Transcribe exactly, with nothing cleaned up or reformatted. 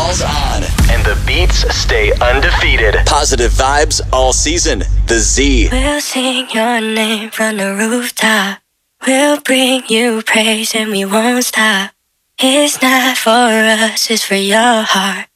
All's on. And the beats stay undefeated. Positive vibes all season. The Z. We'll sing your name from the rooftop. We'll bring you praise and we won't stop. It's not for us, it's for your heart.